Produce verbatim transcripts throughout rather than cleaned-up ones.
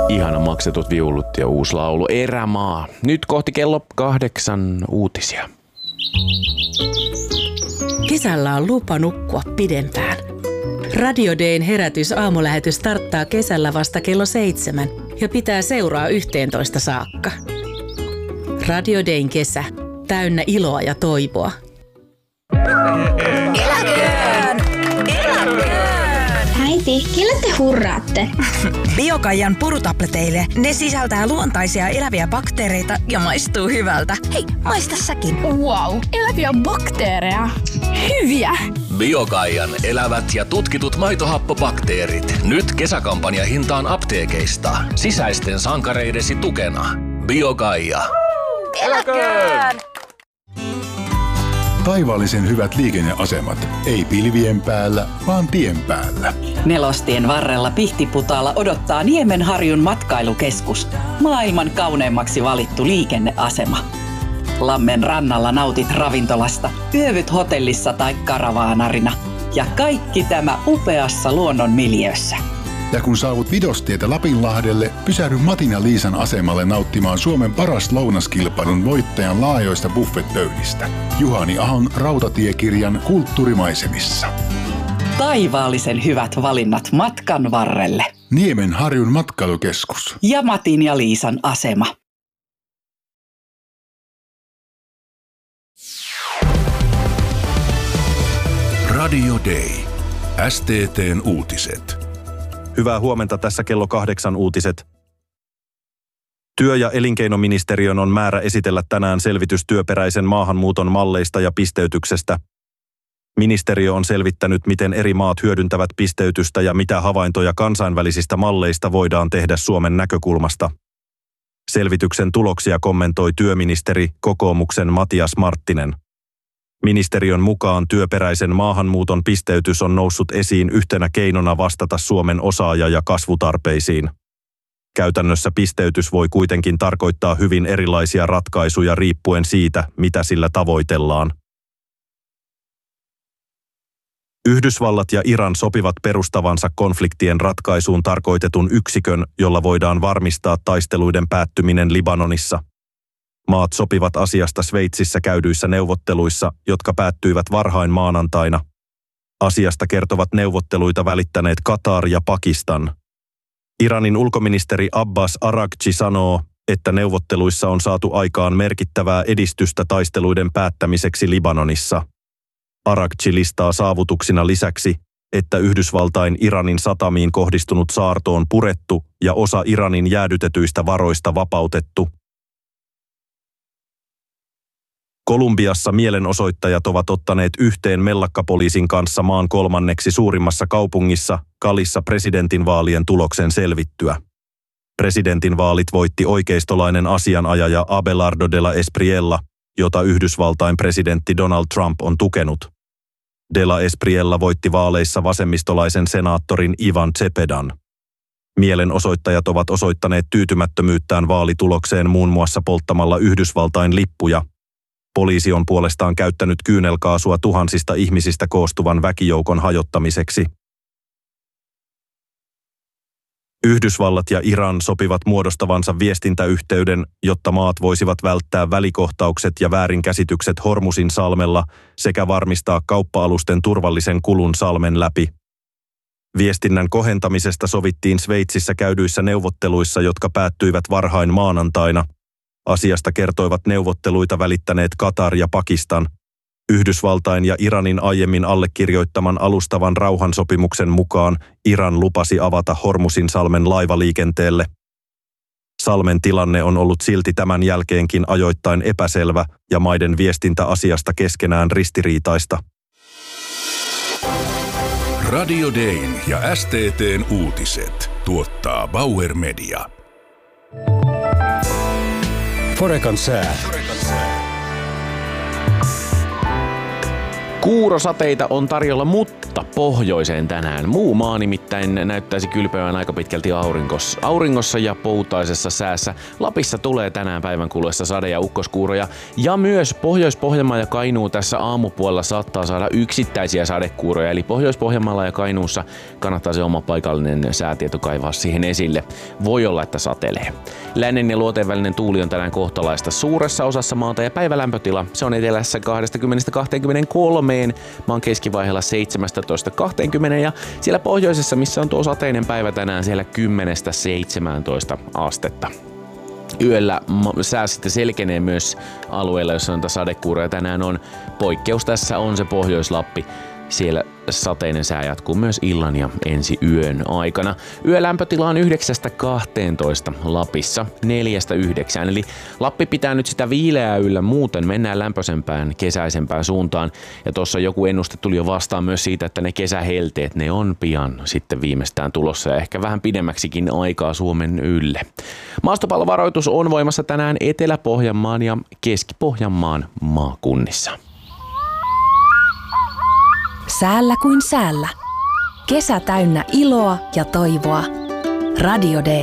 Ihana maksetut viulut ja uusi laulu Erämaa. Nyt kohti kello kahdeksan uutisia. Kesällä on lupa nukkua pidempään. Radio Dayn herätys aamulähetys starttaa kesällä vasta kello seitsemän ja pitää seuraa yhteentoista saakka. Radio Dayn kesä. Täynnä iloa ja toivoa. Eläköön! Eläköön! Äiti, kelle te hurraatte? Biokaijan purutableteille. Ne sisältää luontaisia eläviä bakteereita ja maistuu hyvältä. Hei, maista säkin. Wow, eläviä bakteereja. Hyviä! Biokaijan elävät ja tutkitut maitohappobakteerit. Nyt kesäkampanja hintaan apteekeista. Sisäisten sankareidesi tukena. Biokaija. Eläköön! Taivaallisen hyvät liikenneasemat. Ei pilvien päällä, vaan tien päällä. Nelostien varrella Pihtiputaalla odottaa Niemenharjun matkailukeskus. Maailman kauneimmaksi valittu liikenneasema. Lammen rannalla nautit ravintolasta, yövyt hotellissa tai karavaanarina. Ja kaikki tämä upeassa luonnon miljöössä. Ja kun saavut Vidostietä Lapinlahdelle, pysähdy Matin ja Liisan asemalle nauttimaan Suomen paras lounaskilpailun voittajan laajoista buffetpöydistä. Juhani Ahon rautatiekirjan Kulttuurimaisemissa. Taivaallisen hyvät valinnat matkan varrelle. Niemenharjun matkailukeskus. Ja Matin ja Liisan asema. Radio Day. S T T:n uutiset. Hyvää huomenta, tässä kello kahdeksan uutiset. Työ- ja elinkeinoministeriön on määrä esitellä tänään selvitys työperäisen maahanmuuton malleista ja pisteytyksestä. Ministeriö on selvittänyt, miten eri maat hyödyntävät pisteytystä ja mitä havaintoja kansainvälisistä malleista voidaan tehdä Suomen näkökulmasta. Selvityksen tuloksia kommentoi työministeri kokoomuksen Matias Marttinen. Ministeriön mukaan työperäisen maahanmuuton pisteytys on noussut esiin yhtenä keinona vastata Suomen osaaja- ja kasvutarpeisiin. Käytännössä pisteytys voi kuitenkin tarkoittaa hyvin erilaisia ratkaisuja riippuen siitä, mitä sillä tavoitellaan. Yhdysvallat ja Iran sopivat perustavansa konfliktien ratkaisuun tarkoitetun yksikön, jolla voidaan varmistaa taisteluiden päättyminen Libanonissa. Maat sopivat asiasta Sveitsissä käydyissä neuvotteluissa, jotka päättyivät varhain maanantaina. Asiasta kertovat neuvotteluita välittäneet Katar ja Pakistan. Iranin ulkoministeri Abbas Araghchi sanoo, että neuvotteluissa on saatu aikaan merkittävää edistystä taisteluiden päättämiseksi Libanonissa. Araghchi listaa saavutuksina lisäksi, että Yhdysvaltain Iranin satamiin kohdistunut saarto on purettu ja osa Iranin jäädytetyistä varoista vapautettu. Kolumbiassa mielenosoittajat ovat ottaneet yhteen mellakkapoliisin kanssa maan kolmanneksi suurimmassa kaupungissa Calissa presidentinvaalien tuloksen selvittyä. Presidentinvaalit voitti oikeistolainen asianajaja Abelardo de la Espriella, jota Yhdysvaltain presidentti Donald Trump on tukenut. De la Espriella voitti vaaleissa vasemmistolaisen senaattorin Ivan Cepedan. Mielenosoittajat ovat osoittaneet tyytymättömyyttään vaalitulokseen muun muassa polttamalla Yhdysvaltain lippuja. Poliisi on puolestaan käyttänyt kyynelkaasua tuhansista ihmisistä koostuvan väkijoukon hajottamiseksi. Yhdysvallat ja Iran sopivat muodostavansa viestintäyhteyden, jotta maat voisivat välttää välikohtaukset ja väärinkäsitykset Hormusin salmella sekä varmistaa kauppa-alusten turvallisen kulun salmen läpi. Viestinnän kohentamisesta sovittiin Sveitsissä käydyissä neuvotteluissa, jotka päättyivät varhain maanantaina. Asiasta kertoivat neuvotteluita välittäneet Katar ja Pakistan. Yhdysvaltain ja Iranin aiemmin allekirjoittaman alustavan rauhansopimuksen mukaan Iran lupasi avata Hormusin salmen laivaliikenteelle. Salmen tilanne on ollut silti tämän jälkeenkin ajoittain epäselvä ja maiden viestintä asiasta keskenään ristiriitaista. Radio Dayn ja S T T:n uutiset tuottaa Bauer Media. Forekan sää. Kuurosateita on tarjolla, mutta pohjoiseen tänään. Muu maa nimittäin näyttäisi kylpevän aika pitkälti auringossa, auringossa ja poutaisessa säässä. Lapissa tulee tänään päivän kuluessa sade- ja ukkoskuuroja. Ja myös Pohjois-Pohjanmaa ja Kainuu tässä aamupuolella saattaa saada yksittäisiä sadekuuroja. Eli Pohjois-Pohjanmaalla ja Kainuussa kannattaa se oma paikallinen säätieto kaivaa siihen esille. Voi olla, että satelee. Lännen ja luoteen välinen tuuli on tänään kohtalaista suuressa osassa maata ja päivälämpötila se on etelässä kaksikymmentä kaksikymmentäkolme. Maan keskivaiheella seitsemäntoista kaksikymmentä ja siellä pohjoisessa, missä on tuo sateinen päivä tänään, siellä kymmenestä seitsemääntoista astetta. Yöllä sää sitten selkenee myös alueilla, jossa on sadekuuroja tänään on. Poikkeus tässä on se Pohjois-Lappi. Siellä sateinen sää jatkuu myös illan ja ensi yön aikana. Yölämpötila on yhdeksästä kahteentoista Lapissa, neljästä yhdeksään. Eli Lappi pitää nyt sitä viileää yllä, muuten mennään lämpöisempään, kesäisempään suuntaan. Ja tuossa joku ennuste tuli jo vastaan myös siitä, että ne kesähelteet, ne on pian sitten viimeistään tulossa ja ehkä vähän pidemmäksikin aikaa Suomen ylle. Maastopallovaroitus on voimassa tänään Etelä-Pohjanmaan ja Keski-Pohjanmaan maakunnissa. Säällä kuin säällä. Kesä täynnä iloa ja toivoa. Radio Day.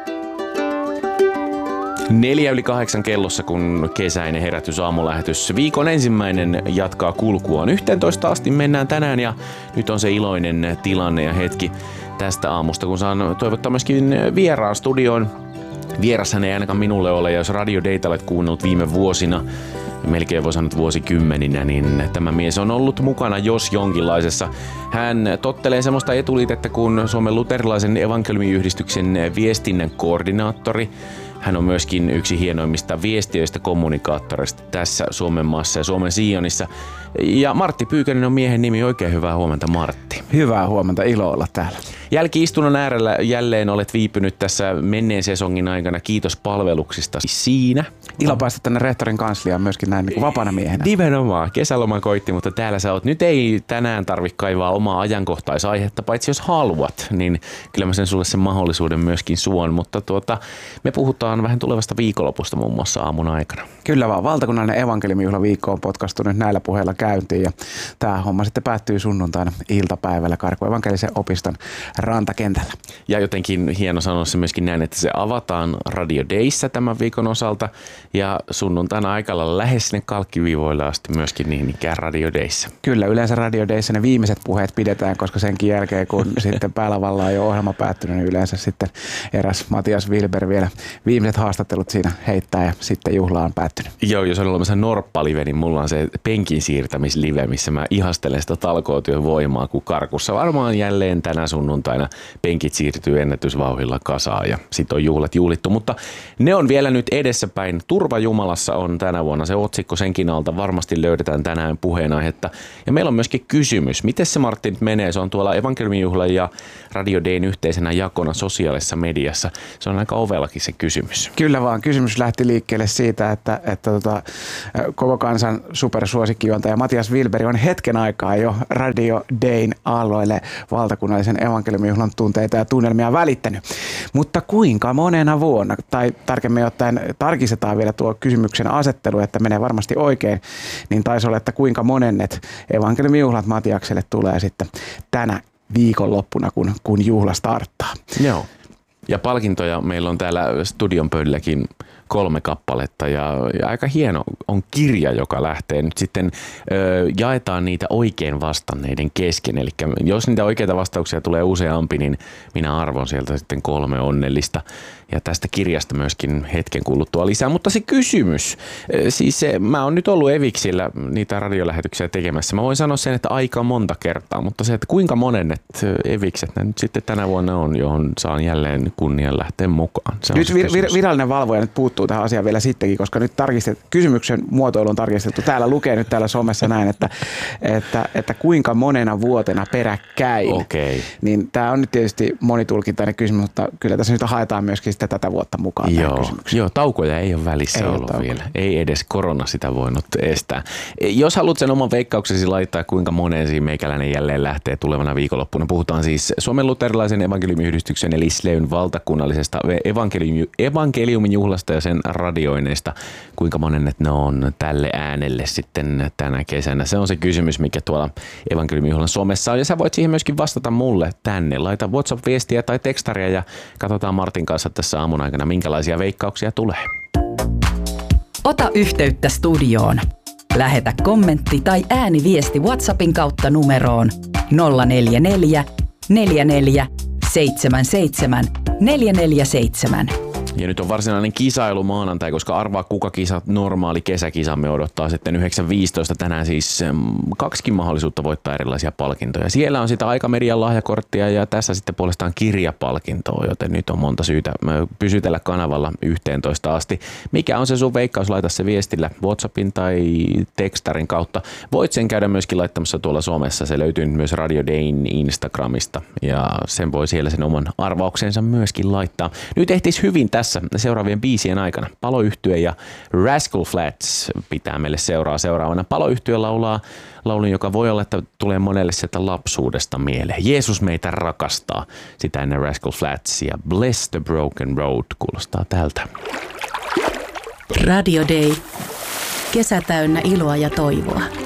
Neljä yli kahdeksan kellossa, kun kesäinen herätys aamulähetys. Viikon ensimmäinen jatkaa kulkuaan. yhteentoista asti mennään tänään ja nyt on se iloinen tilanne ja hetki tästä aamusta, kun saan toivottaa myöskin vieraan studioon. Vierashan ei ainakaan minulle ole, ja jos Radio Dayta olet kuunnellut viime vuosina, melkein voi sanoa vuosikymmeninä, niin tämä mies on ollut mukana jos jonkinlaisessa. Hän tottelee semmoista etuliitettä kuin Suomen luterilaisen evankeliumiyhdistyksen viestinnän koordinaattori. Hän on myöskin yksi hienoimmista viestiöistä kommunikaattoreista tässä Suomen maassa ja Suomen Sionissa. Ja Martti Pyykönen on miehen nimi. Oikein hyvää huomenta, Martti. Hyvää huomenta, ilo olla täällä. Jälki-istunnon äärellä jälleen olet viipynyt tässä menneen sesongin aikana. Kiitos palveluksista siinä. Ilo päästä tänne rehtorin kansliaan myöskin näin niin kuin vapaana miehenä. Nimenomaan. Kesäloma koitti, mutta täällä sä oot. Nyt ei tänään tarvitse kaivaa omaa ajankohtaisaihetta, paitsi jos haluat, niin kyllä mä sen sulle sen mahdollisuuden myöskin suon. Mutta tuota, me puhutaan vähän tulevasta viikonlopusta muun muassa aamun aikana. Kyllä vaan. Valtakunnallinen evankeliumijuhlaviikko on podcastunut näillä puheilla käyntiin ja tämä homma sitten päättyy sunnuntaina iltapäivällä Karko evankelisen opiston rantakentällä. Ja jotenkin hieno sanoa se myöskin näin, että se avataan Radio Dayssä tämän viikon osalta ja sunnuntaina aikalla lähes sinne kalkkiviivoille asti myöskin niin ikään Radio Dayssä. Kyllä, yleensä Radio Dayssä ne viimeiset puheet pidetään, koska senkin jälkeen kun sitten päälavalla on jo ohjelma päättynyt, niin yleensä sitten eräs Matias Wilber vielä viimeiset haastattelut siinä heittää ja sitten juhla on päättynyt. Joo, jos on olemassa norppalive, niin mulla on se penkin siirtämislive, missä mä ihastelen sitä talkootyön voimaa, kun Karkussa varmaan jälleen tänä sunnuntaina penkit siirtyy ennätysvauhdilla kasaan ja sit on juhlat juhlittu, mutta ne on vielä nyt edessäpäin. Turva Jumalassa on tänä vuonna se otsikko, senkin alta varmasti löydetään tänään puheenaihetta. Ja meillä on myöskin kysymys, miten se Martti nyt menee? Se on tuolla evankeliumijuhlan ja Radio Dayn yhteisenä jakona sosiaalisessa mediassa. Se on aika ovellakin se kysymys. Kyllä vaan, kysymys lähti liikkeelle siitä, että, että tota, koko kansan supersuosikkijuontaja Matias Wilber on hetken aikaa jo Radio Dayn aalloille valtakunnallisen evankeliumijuhlan tunteita ja tunnelmia välittänyt. Mutta kuinka monena vuonna, tai tarkemmin ottaen tarkistetaan vielä tuo kysymyksen asettelu, että menee varmasti oikein, niin taisi olla, että kuinka monennet evankeliumijuhlat Matiakselle tulee sitten tänä viikonloppuna, kun, kun juhla starttaa. Joo. Ja palkintoja meillä on täällä studion pöydälläkin kolme kappaletta ja, ja aika hieno on kirja, joka lähtee nyt sitten ö, jaetaan niitä oikein vastanneiden kesken. Eli jos niitä oikeita vastauksia tulee useampi, niin minä arvon sieltä sitten kolme onnellista. Ja tästä kirjasta myöskin hetken kuluttua lisää. Mutta se kysymys, siis se, mä oon nyt ollut Eviksillä niitä radiolähetyksiä tekemässä. Mä voin sanoa sen, että aika monta kertaa, mutta se, että kuinka monen Evikset nyt sitten tänä vuonna on, johon saan jälleen kunnian lähteä mukaan. Se nyt vir- vir- virallinen valvoja nyt puuttuu tähän asiaan vielä sittenkin, koska nyt tarkistet, kysymyksen muotoilu on tarkistettu. Täällä lukee nyt täällä somessa näin, että, että, että kuinka monena vuotena peräkkäin. Okay. Niin tää on nyt tietysti monitulkintainen kysymys, mutta kyllä tässä nyt haetaan myöskin sitä tätä vuotta mukaan joo, tähän kysymykseen. Joo, taukoja ei ole välissä ei ollut ole vielä. Ei edes korona sitä voinut estää. Jos haluat sen oman veikkauksesi laittaa, kuinka moneen siinä meikäläinen jälleen lähtee tulevana viikonloppuna. Puhutaan siis Suomen luterilaisen evankeliumiyhdistyksen eli Sleyn valtakunnallisesta evankelium, evankeliumin juhlasta ja sen Suomen radioineista, kuinka monen ne on tälle äänelle sitten tänä kesänä. Se on se kysymys, mikä tuolla evankeliumijuhlan somessa on. Ja sä voit siihen myöskin vastata mulle tänne. Laita WhatsApp-viestiä tai tekstaria ja katsotaan Martin kanssa tässä aamun aikana, minkälaisia veikkauksia tulee. Ota yhteyttä studioon. Lähetä kommentti tai ääniviesti WhatsAppin kautta numeroon nolla neljä neljä, neljä neljä, seitsemän seitsemän, neljä neljä seitsemän. Ja nyt on varsinainen kisailu maanantai, koska arvaa kuka kisa, normaali kesäkisamme odottaa sitten yhdeksän viisitoista tänään siis kaksikin mahdollisuutta voittaa erilaisia palkintoja. Siellä on sitä Aikamedian lahjakorttia ja tässä sitten puolestaan kirjapalkintoa, joten nyt on monta syytä pysytellä kanavalla yhteentoista asti. Mikä on se sun veikkaus? Laita se viestillä WhatsAppin tai tekstarin kautta. Voit sen käydä myöskin laittamassa tuolla somessa. Se löytyy myös Radio Dayn Instagramista ja sen voi siellä sen oman arvauksensa myöskin laittaa. Nyt ehtis hyvin tässä seuraavien biisien aikana. Paloyhtye ja Rascal Flatts pitää meille seuraa seuraavana. Paloyhtye laulaa laulun, joka voi olla, että tulee monelle sieltä lapsuudesta mieleen. Jeesus meitä rakastaa. Sitä ennen Rascal Flatts ja Bless the Broken Road kuulostaa tältä. Radio Day. Kesä täynnä iloa ja toivoa.